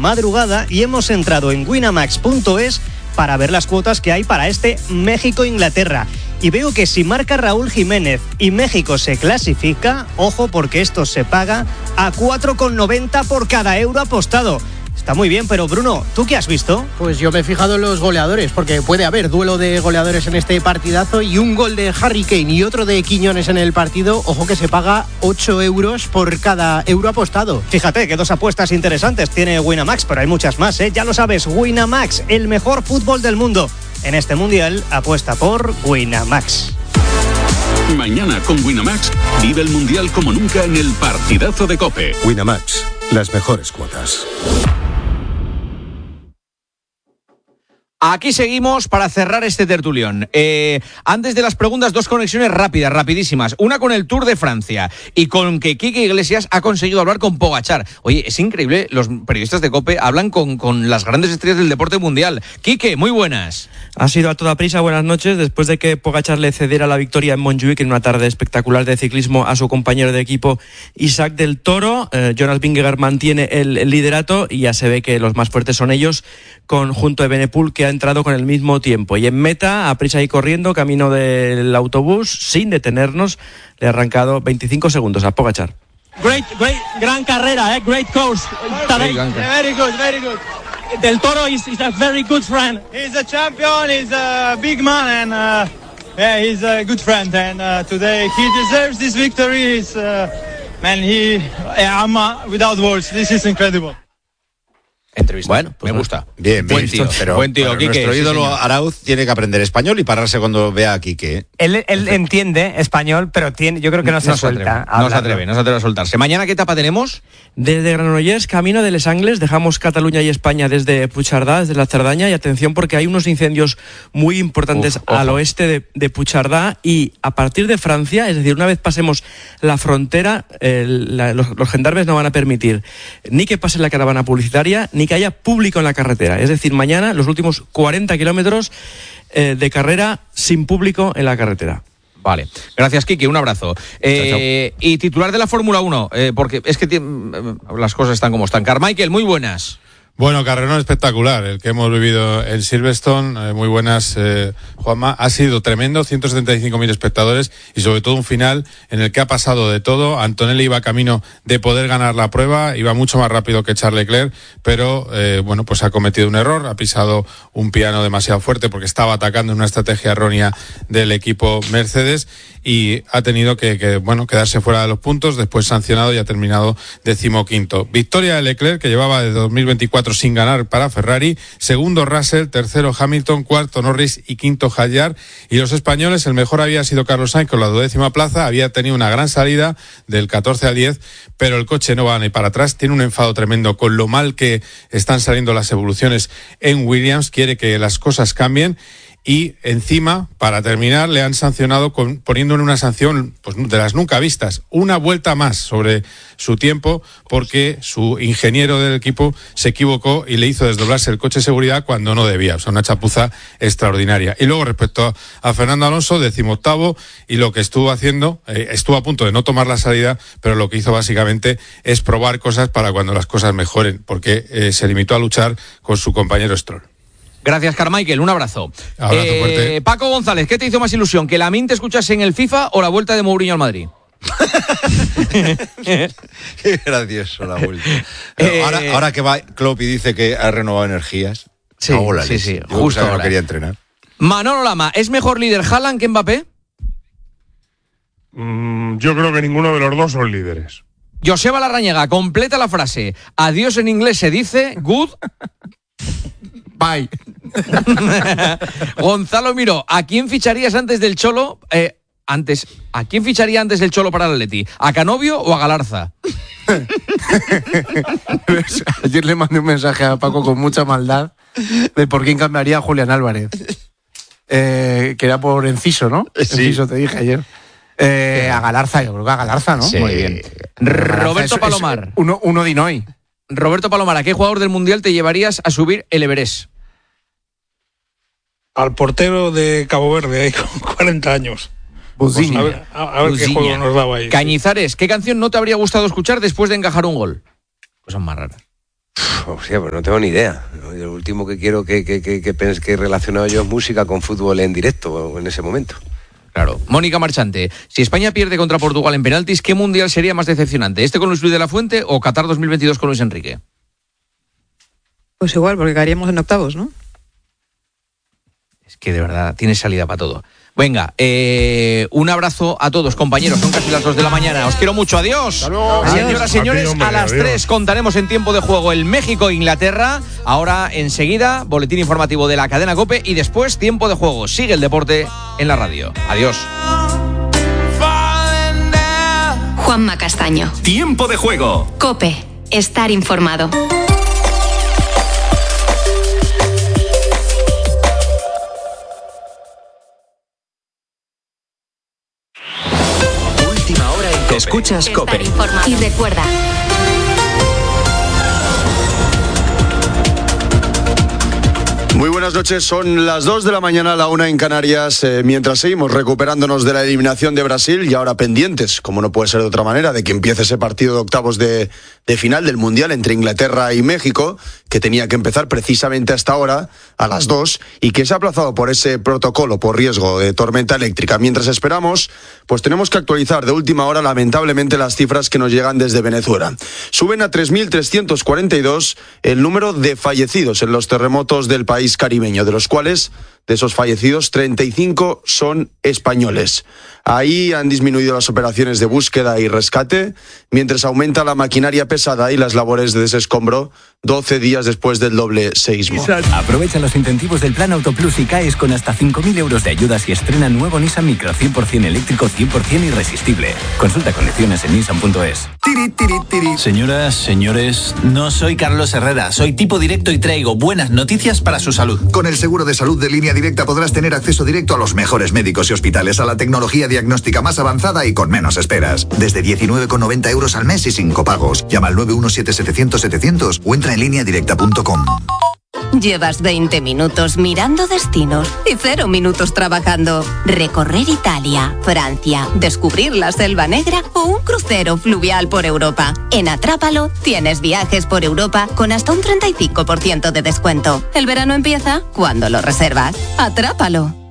madrugada y hemos entrado en winamax.es para ver las cuotas que hay para este México-Inglaterra. Y veo que si marca Raúl Jiménez y México se clasifica, ojo porque esto se paga a 4,90 por cada euro apostado. Está muy bien, pero Bruno, ¿tú qué has visto? Pues yo me he fijado en los goleadores, porque puede haber duelo de goleadores en este partidazo y un gol de Harry Kane y otro de Quiñones en el partido. Ojo que se paga 8 euros por cada euro apostado. Fíjate que dos apuestas interesantes tiene Winamax, pero hay muchas más, ¿eh? Ya lo sabes, Winamax, el mejor fútbol del mundo. En este mundial, apuesta por Winamax. Mañana con Winamax, vive el mundial como nunca en el partidazo de COPE. Winamax, las mejores cuotas. Aquí seguimos para cerrar este tertulión. Antes de las preguntas, dos conexiones rápidas, rapidísimas. Una con el Tour de Francia y con que Quique Iglesias ha conseguido hablar con Pogačar. Oye, es increíble, los periodistas de COPE hablan con las grandes estrellas del deporte mundial. Quique, muy buenas. Ha sido a toda prisa, buenas noches. Después de que Pogačar le cediera la victoria en Montjuic en una tarde espectacular de ciclismo a su compañero de equipo Isaac del Toro, Jonas Vingegaard mantiene el liderato y ya se ve que los más fuertes son ellos, junto a Evenepoel, que ha entrado con el mismo tiempo. Y en meta, a prisa y corriendo, camino del autobús, sin detenernos, le ha arrancado 25 segundos a Pogačar. Gran carrera, great course. Very good. Del Toro is a very good friend. He's a champion, he's a big man, and he's a good friend. And today he deserves this victory. I'm without words. This is incredible. Entrevista. Bueno, pues me gusta. Bien, buen tío, pero buen tío, Quique, nuestro ídolo sí, Arauz tiene que aprender español y pararse cuando vea a Quique. Él entiende español, pero yo creo que no se suelta. No se atreve a soltarse. ¿Mañana qué etapa tenemos? Desde Granollers, camino de Les Angles, dejamos Cataluña y España desde Puigcerdá, desde la Cerdaña, y atención porque hay unos incendios muy importantes al oeste de Puigcerdá, y a partir de Francia, es decir, una vez pasemos la frontera, los gendarmes no van a permitir ni que pase la caravana publicitaria, ni que haya público en la carretera. Es decir, mañana los últimos 40 kilómetros de carrera sin público en la carretera. Vale, gracias Quique, un abrazo. Chao. Y titular de la Fórmula 1, porque es que las cosas están como están. Carmichael, muy buenas. Bueno, carrerón espectacular, el que hemos vivido en Silverstone, muy buenas, Juanma, ha sido tremendo, 175.000 espectadores y sobre todo un final en el que ha pasado de todo. Antonelli iba camino de poder ganar la prueba, iba mucho más rápido que Charles Leclerc, pero pues ha cometido un error, ha pisado un piano demasiado fuerte porque estaba atacando una estrategia errónea del equipo Mercedes y ha tenido que quedarse fuera de los puntos, después sancionado y ha terminado 15º. Victoria de Leclerc, que llevaba de 2024 sin ganar para Ferrari, segundo Russell, tercero Hamilton, cuarto Norris y quinto Hadjar. Y los españoles, el mejor había sido Carlos Sainz con la 12ª plaza, había tenido una gran salida del 14 al 10, pero el coche no va ni para atrás, tiene un enfado tremendo con lo mal que están saliendo las evoluciones en Williams, quiere que las cosas cambien. Y encima, para terminar, le han sancionado poniéndole una sanción de las nunca vistas, una vuelta más sobre su tiempo, porque su ingeniero del equipo se equivocó y le hizo desdoblarse el coche de seguridad cuando no debía. O sea, una chapuza extraordinaria. Y luego, respecto a Fernando Alonso, 18º, y lo que estuvo haciendo, estuvo a punto de no tomar la salida, pero lo que hizo básicamente es probar cosas para cuando las cosas mejoren, porque se limitó a luchar con su compañero Stroll. Gracias, Carmichael, un abrazo. Abrazo fuerte. Paco González, ¿qué te hizo más ilusión? ¿Que Lamine te escuchase en el FIFA o la vuelta de Mourinho al Madrid? Qué gracioso la vuelta. Ahora que va Klopp y dice que ha renovado energías. Sí, justo ahora. No quería entrenar. Manolo Lama, ¿es mejor líder Haaland que Mbappé? Yo creo que ninguno de los dos son líderes. Joseba Larrañaga, completa la frase. Adiós en inglés se dice good... Bye. Gonzalo Miró, ¿a quién ficharías antes del Cholo? ¿A quién ficharía antes del Cholo para el Atleti? ¿A Canovio o a Galarza? Ayer le mandé un mensaje a Paco con mucha maldad de por quién cambiaría a Julián Álvarez. Que era por Enciso, ¿no? Sí. Enciso te dije ayer. A Galarza, yo creo que a Galarza, ¿no? Sí. Muy bien. Roberto Palomar. Uno de hoy. Roberto Palomar, ¿a qué jugador del Mundial te llevarías a subir el Everest? Al portero de Cabo Verde, ahí con 40 años. Buziña. Pues a ver qué juego nos daba ahí. Cañizares, ¿qué canción no te habría gustado escuchar después de encajar un gol? Cosas más raras. Hostia, pues no tengo ni idea. Lo último que quiero que he relacionado yo es música con fútbol en directo en ese momento. Claro. Mónica Marchante, si España pierde contra Portugal en penaltis, ¿qué mundial sería más decepcionante? ¿Este con Luis de la Fuente o Qatar 2022 con Luis Enrique? Pues igual, porque caeríamos en octavos, ¿no? Es que de verdad tiene salida para todo. Venga, un abrazo a todos, compañeros. Son casi las 2 de la mañana. Os quiero mucho. Adiós. Señoras, señores, a las 3 contaremos en tiempo de juego el México-Inglaterra. Ahora, enseguida, boletín informativo de la cadena COPE y después tiempo de juego. Sigue el deporte en la radio. Adiós. Juanma Castaño. Tiempo de juego. COPE. Estar informado. Escuchas COPE. Y recuerda, muy buenas noches, son las 2 de la mañana, la 1 en Canarias, mientras seguimos recuperándonos de la eliminación de Brasil y ahora pendientes, como no puede ser de otra manera, de que empiece ese partido de octavos de final del Mundial entre Inglaterra y México, que tenía que empezar precisamente hasta ahora, a las 2, y que se ha aplazado por ese protocolo, por riesgo de tormenta eléctrica. Mientras esperamos, pues tenemos que actualizar de última hora, lamentablemente, las cifras que nos llegan desde Venezuela. Suben a 3.342 el número de fallecidos en los terremotos del país caribeño, de los cuales, de esos fallecidos, 35 son españoles. Ahí han disminuido las operaciones de búsqueda y rescate, mientras aumenta la maquinaria pesada y las labores de desescombro 12 días después del doble seísmo. Aprovecha los incentivos del Plan Autoplus y CAES con hasta 5.000 euros de ayudas y estrena nuevo Nissan Micro 100% eléctrico, 100% irresistible. Consulta condiciones en nissan.es. Señoras, señores, no soy Carlos Herrera, soy tipo directo y traigo buenas noticias para su salud. Con el seguro de salud de Línea Directa podrás tener acceso directo a los mejores médicos y hospitales, a la tecnología diagnóstica más avanzada y con menos esperas. Desde 19,90 euros al mes y sin copagos. Llama al 917-700-700 o entra en lineadirecta.com. Llevas 20 minutos mirando destinos y 0 minutos trabajando. Recorrer Italia, Francia, descubrir la Selva Negra o un crucero fluvial por Europa. En Atrápalo tienes viajes por Europa con hasta un 35% de descuento. El verano empieza cuando lo reservas. Atrápalo.